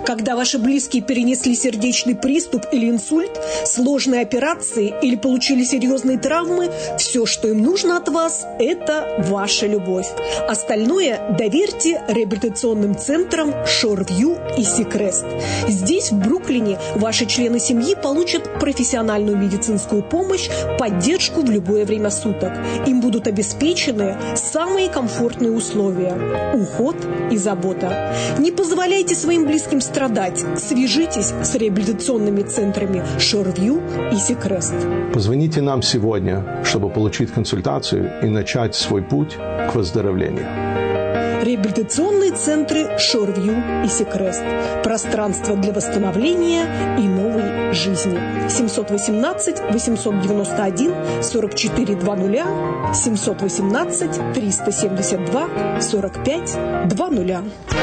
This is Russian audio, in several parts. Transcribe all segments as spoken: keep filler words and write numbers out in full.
Когда ваши близкие перенесли сердечный приступ или инсульт, сложные операции или получили серьезные травмы, все, что им нужно от вас, это ваша любовь. Остальное доверьте реабилитационным центрам Шорвью и Сикрест. Здесь, в Бруклине, ваши члены семьи получат профессиональную медицинскую помощь, поддержку в любое время суток. Им будут обеспечены самые комфортные условия, уход и забота. Не позволяйте своим близким страдать. Свяжитесь с реабилитационными центрами Шорвью и Сикрест. Позвоните нам сегодня, чтобы получить консультацию и начать свой путь к выздоровлению. Реабилитационные центры Шорвью и Сикрест. Пространство для восстановления и новой жизни. семьсот восемнадцать восемьсот девяносто один сорок четыре двадцать, семьсот восемнадцать триста семьдесят два сорок пять двадцать.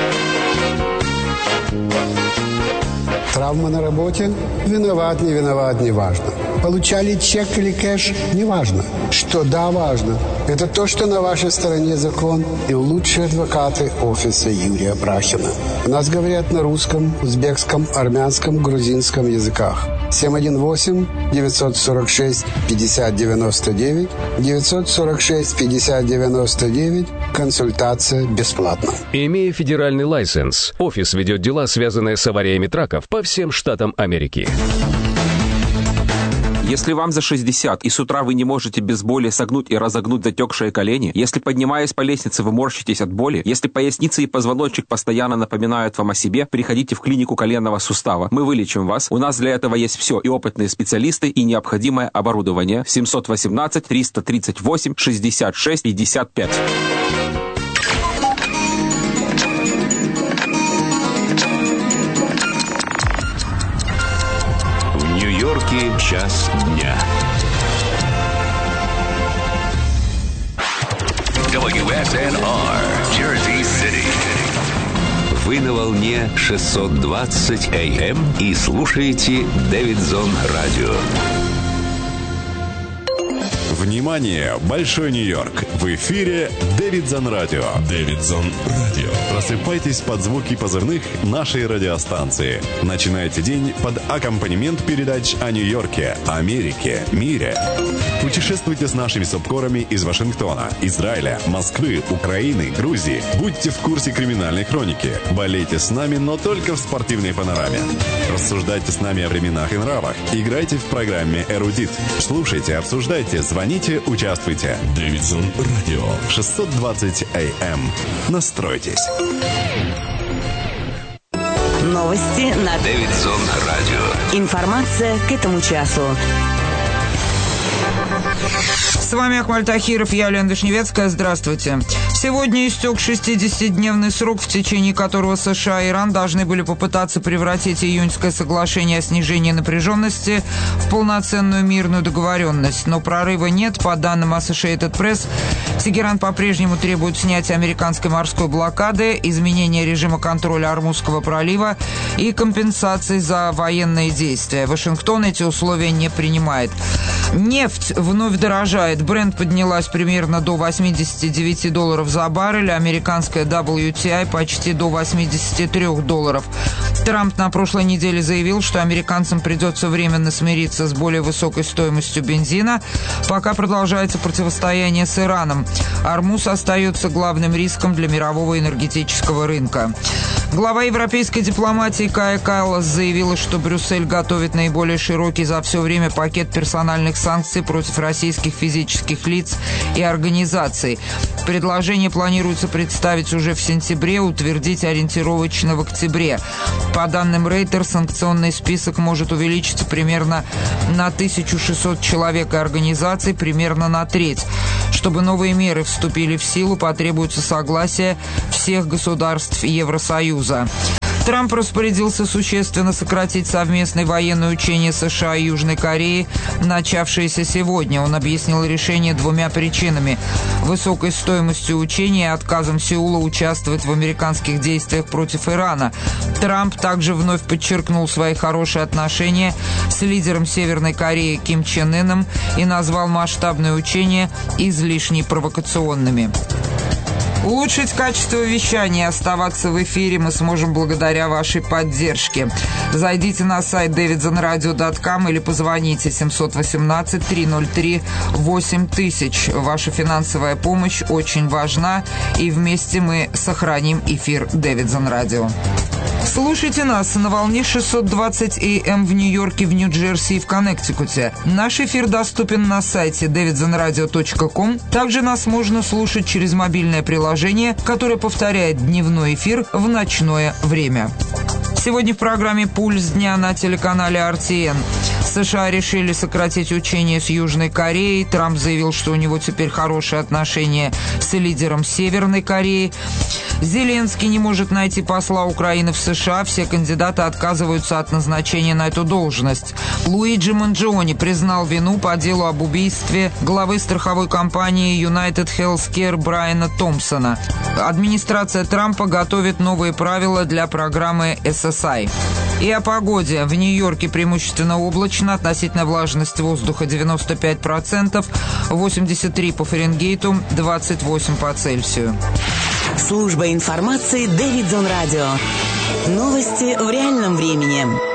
Травма на работе? Виноват, не виноват, не важно. Получали чек или кэш? Не важно. Что да, важно. Это то, что на вашей стороне закон и лучшие адвокаты офиса Юрия Брахина. У нас говорят на русском, узбекском, армянском, грузинском языках. семь один восемь девятьсот сорок шесть пятьдесят девяносто девять, девятьсот сорок шесть пятьдесят девяносто девять. Консультация бесплатна. Имея федеральный лайсенс, офис ведет дела, связанные с авариями траков по всем штатам Америки. Если вам за шестьдесят, и с утра вы не можете без боли согнуть и разогнуть затекшие колени, если, поднимаясь по лестнице, вы морщитесь от боли, если поясница и позвоночник постоянно напоминают вам о себе, приходите в клинику коленного сустава. Мы вылечим вас. У нас для этого есть все, и опытные специалисты, и необходимое оборудование. семьсот восемнадцать триста тридцать восемь шестьдесят шесть пятьдесят пять. Час дня. дабл ю эс эн ар, Jersey City. Вы на волне шестьсот двадцать эй эм и слушаете Дэвидсон Радио. Внимание! Большой Нью-Йорк! В эфире Дэвидсон Радио. Дэвидсон Радио. Просыпайтесь под звуки позывных нашей радиостанции. Начинайте день под аккомпанемент передач о Нью-Йорке, Америке, мире. Путешествуйте с нашими субкорами из Вашингтона, Израиля, Москвы, Украины, Грузии. Будьте в курсе криминальной хроники. Болейте с нами, но только в спортивной панораме. Рассуждайте с нами о временах и нравах. Играйте в программе «Эрудит». Слушайте, обсуждайте, звоните, участвуйте. Дэвидсон Радио. шестьсот двадцать эй эм. Настройтесь. Новости на Дэвидсон Радио. Информация к этому часу. С вами Ахмаль Тахиров, я Лена Вишневецкая. Здравствуйте. Сегодня истек шестидесятидневный срок, в течение которого США и Иран должны были попытаться превратить июньское соглашение о снижении напряженности в полноценную мирную договоренность. Но прорыва нет. По данным Associated Press, Тегеран по-прежнему требует снятия американской морской блокады, изменения режима контроля Ормузского пролива и компенсации за военные действия. Вашингтон эти условия не принимает. Нефть вновь дорожает. Брент поднялась примерно до восемьдесят девять долларов за баррель, американская дабл ю ти ай почти до восемьдесят три долларов. Трамп на прошлой неделе заявил, что американцам придется временно смириться с более высокой стоимостью бензина, пока продолжается противостояние с Ираном. Ормуз остается главным риском для мирового энергетического рынка. Глава европейской дипломатии Кая Каллас заявила, что Брюссель готовит наиболее широкий за все время пакет персональных санкций против российских физических лиц и организаций. Предложение планируется представить уже в сентябре, утвердить ориентировочно в октябре. По данным Рейтер, санкционный список может увеличиться примерно на тысячу шестьсот человек и организаций, примерно на треть. Чтобы новые меры вступили в силу, потребуется согласие всех государств Евросоюза. Трамп распорядился существенно сократить совместные военные учения США и Южной Кореи, начавшиеся сегодня. Он объяснил решение двумя причинами: высокой стоимостью учений и отказом Сеула участвовать в американских действиях против Ирана. Трамп также вновь подчеркнул свои хорошие отношения с лидером Северной Кореи Ким Чен Ыном и назвал масштабные учения излишне провокационными. Улучшить качество вещания и оставаться в эфире мы сможем благодаря вашей поддержке. Зайдите на сайт дэвидсон радио точка ком или позвоните семь один восемь три ноль три восемь тысяч. Ваша финансовая помощь очень важна, и вместе мы сохраним эфир Дэвидсон Радио. Слушайте нас на волне шестьсот двадцать эй эм в Нью-Йорке, в Нью-Джерси и в Коннектикуте. Наш эфир доступен на сайте дэвидсон радио точка ком. Также нас можно слушать через мобильное приложение, которое повторяет дневной эфир в ночное время. Сегодня в программе «Пульс дня» на телеканале эр ти эн. США решили сократить учения с Южной Кореей. Трамп заявил, что у него теперь хорошие отношения с лидером Северной Кореи. Зеленский не может найти посла Украины в США. Все кандидаты отказываются от назначения на эту должность. Луиджи Манджиони признал вину по делу об убийстве главы страховой компании United Healthcare Брайана Томпсона. Администрация Трампа готовит новые правила для программы эс эс ай. И о погоде. В Нью-Йорке преимущественно облачно, относительная влажность воздуха девяносто пять процентов, восемьдесят три по Фаренгейту, двадцать восемь по Цельсию. Служба информации Дэвидсон Радио. Новости в реальном времени.